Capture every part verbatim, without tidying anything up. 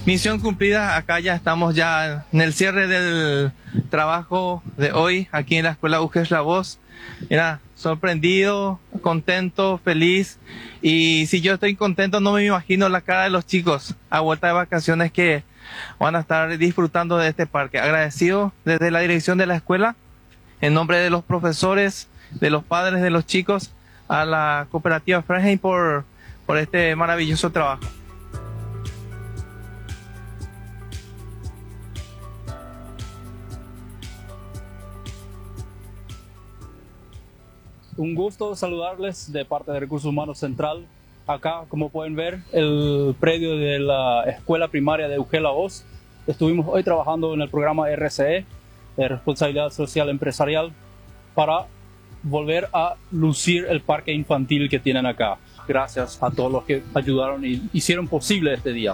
Misión cumplida, acá ya estamos ya en el cierre del trabajo de hoy, aquí en la Escuela UGES La Voz. Mira, sorprendido, contento, feliz. Y si yo estoy contento, no me imagino la cara de los chicos a vuelta de vacaciones que van a estar disfrutando de este parque. Agradecido desde la dirección de la escuela, en nombre de los profesores, de los padres de los chicos, a la cooperativa Freiheim por, por este maravilloso trabajo. Un gusto saludarles de parte de Recursos Humanos Central. Acá, como pueden ver, el predio de la Escuela Primaria de UGES La Voz. Estuvimos hoy trabajando en el programa R C E, de Responsabilidad Social Empresarial, para volver a lucir el parque infantil que tienen acá. Gracias a todos los que ayudaron y hicieron posible este día.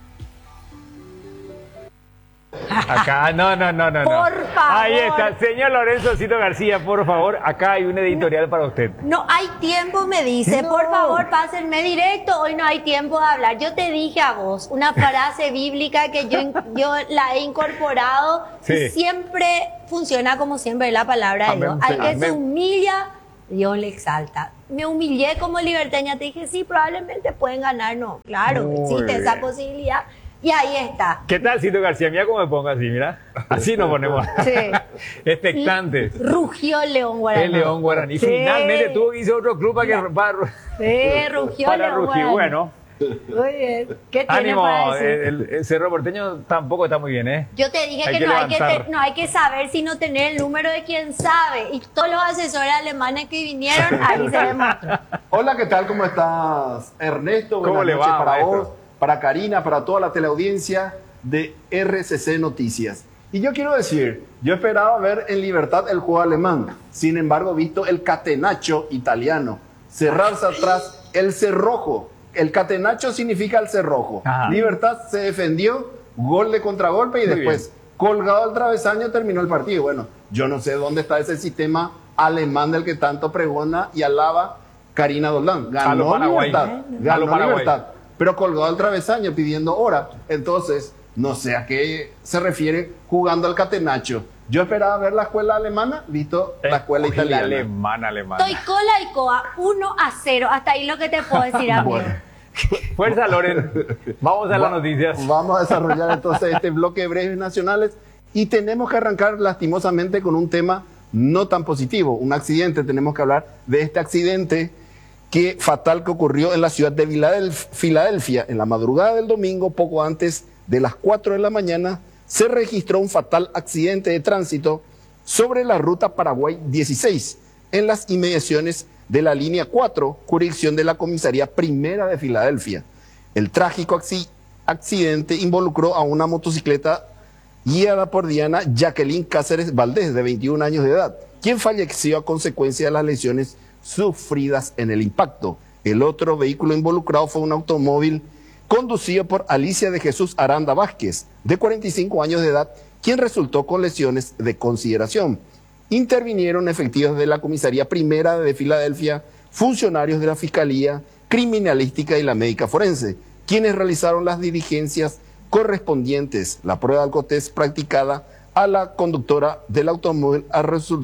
Acá, no, no, no, no. Por no. favor. Ahí está, señor Lorenzo Cito García, por favor, acá hay un editorial para usted. No hay tiempo, me dice. No. Por favor, pásenme directo. Hoy no hay tiempo de hablar. Yo te dije a vos una frase bíblica que yo, yo la he incorporado. Sí. Y siempre funciona como siempre la palabra de Dios. Amén. Al que Amén. se humilla, Dios le exalta. Me humillé como liberteña. Te dije, sí, probablemente pueden ganar. No, claro, Muy existe bien. esa posibilidad. Y ahí está. ¿Qué tal, Cito García? Mira cómo me pongo así, mira. Así nos ponemos. Sí. Expectantes. Rugió el León Guaraní. El León Guaraní. Sí. Finalmente tuvo que irse a otro club para que para, Sí, rugió para León rugir. Guaraní. Bueno, Muy bien. ¿Qué tiene ánimo. para decir? El, el Cerro Porteño tampoco está muy bien, ¿eh? Yo te dije Hay que, que no, hay que levantar. te- no hay que saber sino tener el número de quien sabe. Y todos los asesores alemanes que vinieron, ahí se demostró. Hola, ¿qué tal? ¿Cómo estás, Ernesto? ¿Cómo Buenas le noches va, para maestro? vos, para Karina, para toda la teleaudiencia de R C C Noticias. Y yo quiero decir, yo esperaba ver en libertad el juego alemán. Sin embargo, he visto el catenaccio italiano. Cerrarse atrás el cerrojo. El catenaccio significa el cerrojo. Ajá. Libertad se defendió, gol de contragolpe y Muy después, colgado al travesaño, terminó el partido. Bueno, yo no sé dónde está ese sistema alemán del que tanto pregona y alaba Karina Doldán. A lo Ganó Paraguay. libertad, A ganó lo Paraguay. libertad, pero colgado al travesaño pidiendo hora. Entonces, no sé a qué se refiere jugando al catenaccio. Yo esperaba ver la escuela alemana, visto la escuela Uy, italiana. alemana, alemana. Estoy cola y coa, uno a cero. Hasta ahí lo que te puedo decir, amigo. Bueno. Fuerza, Loren. Vamos a las Va- noticias. Vamos a desarrollar entonces este bloque de breves nacionales y tenemos que arrancar lastimosamente con un tema no tan positivo, un accidente. Tenemos que hablar de este accidente que fatal que ocurrió en la ciudad de Filadelf- Filadelfia. En la madrugada del domingo, poco antes de las cuatro de la mañana, se registró un fatal accidente de tránsito sobre la ruta Paraguay dieciséis, en las inmediaciones de la línea cuatro, jurisdicción de la Comisaría Primera de Filadelfia. El trágico acci- accidente involucró a una motocicleta guiada por Diana Jacqueline Cáceres Valdés, de veintiún años de edad, quien falleció a consecuencia de las lesiones sufridas en el impacto. El otro vehículo involucrado fue un automóvil conducido por Alicia de Jesús Aranda Vázquez, de cuarenta y cinco años de edad, quien resultó con lesiones de consideración. Intervinieron efectivos de la Comisaría Primera de Filadelfia, funcionarios de la Fiscalía Criminalística y la Médica Forense, quienes realizaron las diligencias correspondientes. La prueba de alcotest practicada a la conductora del automóvil a resu-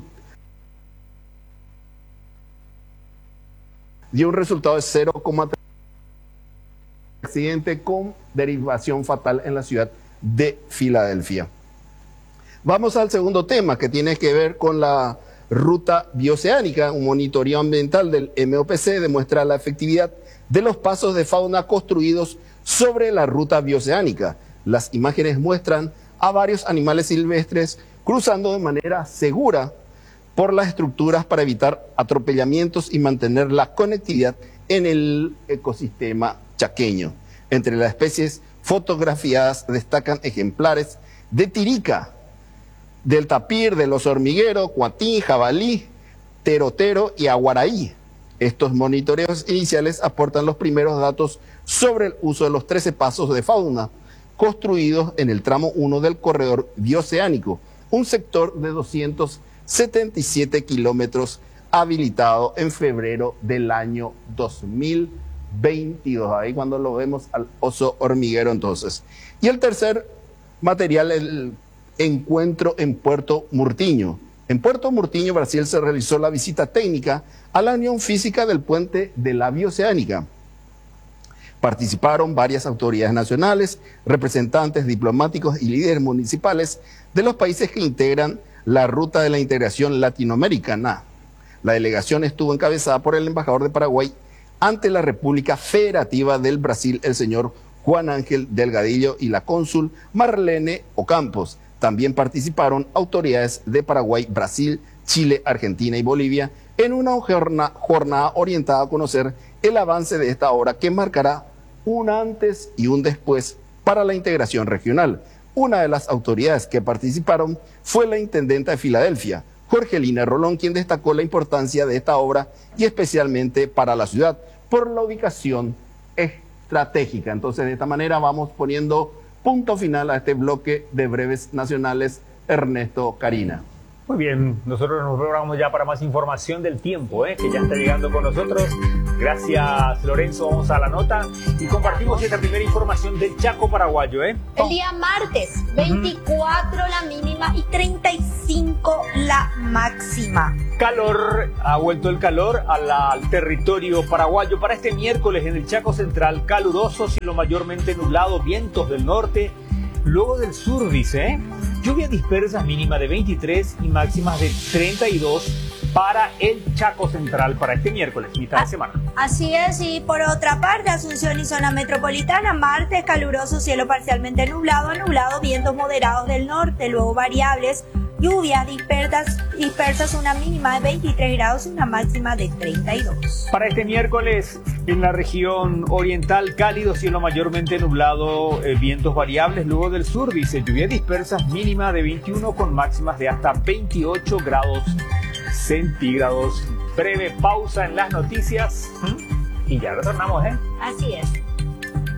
dio un resultado de cero coma tres. Accidente con derivación fatal en la ciudad de Filadelfia. Vamos al segundo tema, que tiene que ver con la ruta bioceánica. Un monitoreo ambiental del M O P C demuestra la efectividad de los pasos de fauna construidos sobre la ruta bioceánica. Las imágenes muestran a varios animales silvestres cruzando de manera segura por las estructuras para evitar atropellamientos y mantener la conectividad en el ecosistema chaqueño. Entre las especies fotografiadas destacan ejemplares de tirica, del tapir, del oso hormiguero, cuatín, jabalí, terotero y aguaraí. Estos monitoreos iniciales aportan los primeros datos sobre el uso de los trece pasos de fauna construidos en el tramo uno del corredor bioceánico, un sector de doscientos setenta y siete kilómetros habilitado en febrero del año dos mil veintidós. Ahí cuando lo vemos al oso hormiguero entonces. Y el tercer material, el encuentro en Puerto Murtinho. En Puerto Murtinho, Brasil, se realizó la visita técnica a la Unión Física del Puente de la Bioceánica. Participaron varias autoridades nacionales, representantes diplomáticos y líderes municipales de los países que integran la Ruta de la Integración Latinoamericana. La delegación estuvo encabezada por el embajador de Paraguay ante la República Federativa del Brasil, el señor Juan Ángel Delgadillo, y la cónsul Marlene Ocampos. También participaron autoridades de Paraguay, Brasil, Chile, Argentina y Bolivia en una jornada, jornada orientada a conocer el avance de esta obra que marcará un antes y un después para la integración regional. Una de las autoridades que participaron fue la intendenta de Filadelfia, Jorgelina Rolón, quien destacó la importancia de esta obra y especialmente para la ciudad por la ubicación estratégica. Entonces, de esta manera vamos poniendo punto final a este bloque de breves nacionales. Ernesto, Karina. Muy bien, nosotros nos programamos ya para más información del tiempo, ¿eh? que ya está llegando con nosotros. Gracias, Lorenzo. Vamos a la nota y compartimos esta primera información del Chaco paraguayo. ¿eh? El día martes, veinticuatro uh-huh. la mínima y treinta y cinco la máxima. Calor, ha vuelto el calor a la, al territorio paraguayo para este miércoles en el Chaco Central. Caluroso, cielo mayormente nublado, vientos del norte. Luego del sur, dice, ¿eh? Lluvias dispersas, mínima de veintitrés y máximas de treinta y dos para el Chaco Central para este miércoles, mitad de semana. Así es, y por otra parte, Asunción y zona metropolitana, martes caluroso, cielo parcialmente nublado, nublado, vientos moderados del norte, luego variables, lluvias dispersas, dispersas, una mínima de veintitrés grados y una máxima de treinta y dos. Para este miércoles, en la región oriental, cálido, cielo mayormente nublado, eh, vientos variables. Luego del sur, dice, lluvias dispersas, mínima de veintiuno con máximas de hasta veintiocho grados centígrados. Breve pausa en las noticias y ya retornamos, ¿eh? Así es.